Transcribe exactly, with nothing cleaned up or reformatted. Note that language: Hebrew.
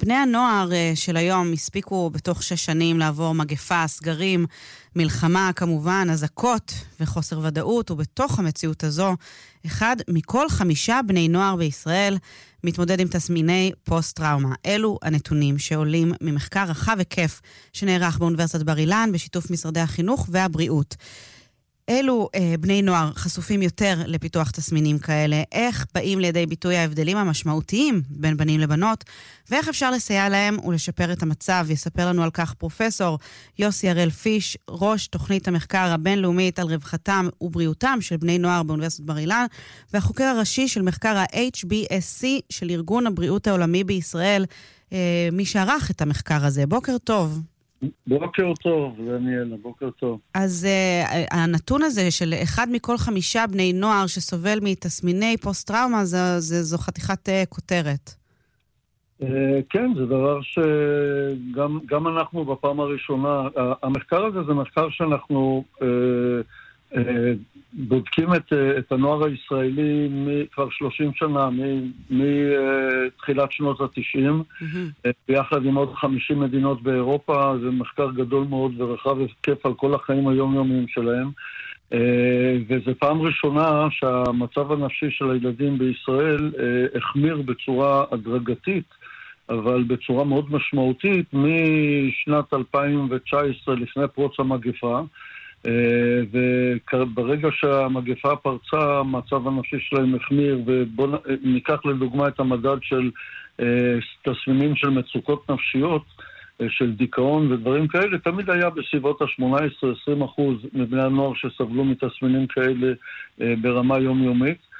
בני הנוער של היום הספיקו בתוך שש שנים לעבור מגפה, סגרים, מלחמה כמובן, אזעקות וחוסר ודאות, ובתוך המציאות הזו, אחד מכל חמישה בני נוער בישראל מתמודד עם תסמיני פוסט-טראומה. אלו הנתונים שעולים ממחקר רחב היקף שנערך באוניברסיטת בר אילן בשיתוף משרדי החינוך והבריאות. אלו אה, בני נוער חשופים יותר לפיתוח תסמינים כאלה, איך באים לידי ביטוי ההבדלים המשמעותיים בין בנים לבנות, ואיך אפשר לסייע להם ולשפר את המצב. יספר לנו על כך פרופסור יוסי הראל פיש, ראש תוכנית המחקר הבינלאומית על רווחתם ובריאותם של בני נוער באוניברסיטת בר אילן, והחוקר הראשי של מחקר ה-אייץ' בי אס סי של ארגון הבריאות העולמי בישראל, אה, מי שערך את המחקר הזה. בוקר טוב. בוקר טוב, דניאל, בוקר טוב. אז uh, הנתון הזה של אחד מכל חמישה בני נוער שסובל מתסמיני פוסט-טראומה, זה, זה, זו חתיכת uh, כותרת. Uh, כן, זה דבר שגם גם אנחנו בפעם הראשונה, המחקר הזה זה מחקר שאנחנו uh, uh, בודקים את, uh, את הנוער הישראלי כבר שלושים שנה, מתחילת uh, שנות ה-תשעים, mm-hmm. uh, ביחד עם עוד חמישים מדינות באירופה. זה מחקר גדול מאוד ורחב וכיף על כל החיים היומיומיים שלהם. Uh, וזה פעם ראשונה שהמצב הנפשי של הילדים בישראל uh, החמיר בצורה הדרגתית, אבל בצורה מאוד משמעותית משנת אלפיים תשע עשרה לפני פרוץ המגפה. וברגע שהמגפה פרצה, המצב הנפשי שלהם החמיר, ובואו ניקח לדוגמה את המדד של תסמינים של מצוקות נפשיות, של דיכאון ודברים כאלה, תמיד היה בסביבות ה-שמונה עשרה עד עשרים אחוז מבני הנוער שסבלו מתסמינים כאלה ברמה יומיומית.